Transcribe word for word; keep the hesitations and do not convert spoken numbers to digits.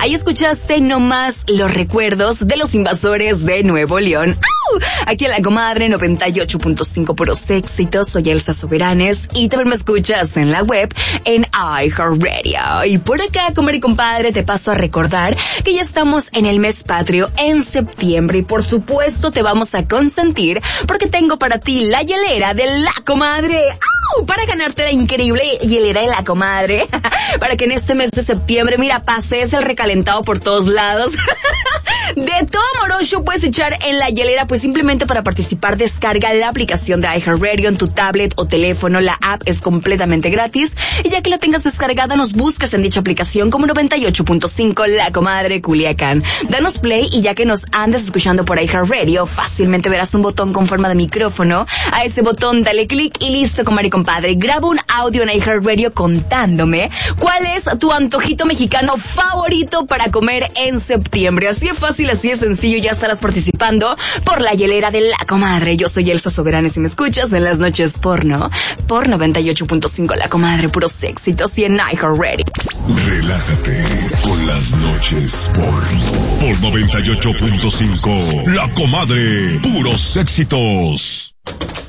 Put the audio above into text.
Ahí escuchaste nomás los recuerdos de los invasores de Nuevo León. ¡Au! Aquí en La Comadre noventa y ocho punto cinco puros éxitos. Soy Elsa Soberanes y también me escuchas en la web en iHeartRadio. Y por acá, comadre y compadre, te paso a recordar que ya estamos en el mes patrio en septiembre y por supuesto te vamos a consentir porque tengo para ti la hielera de La Comadre. ¡Au! Para ganarte la increíble hielera de La Comadre. Para que en este mes de septiembre, mira, pases el recalentado por todos lados. De todo morocho puedes echar en la hielera. Pues simplemente para participar descarga la aplicación de iHeartRadio en tu tablet o teléfono. La app es completamente gratis y ya que la tengas descargada nos buscas en dicha aplicación como noventa y ocho punto cinco La Comadre Culiacán. Danos play y ya que nos andes escuchando por iHeartRadio fácilmente verás un botón con forma de micrófono. A ese botón dale clic y listo, comadre y compadre. Graba un audio en iHeartRadio contándome cuál es tu antojito mexicano favorito para comer en septiembre. Así es fácil, así es sencillo, ya estarás participando por la hielera de La Comadre. Yo soy Elsa Soberanes y me escuchas en las noches porno por noventa y ocho punto cinco La Comadre, puros éxitos y en iHeartRadio. Relájate con las noches porno por noventa y ocho punto cinco La Comadre, puros éxitos.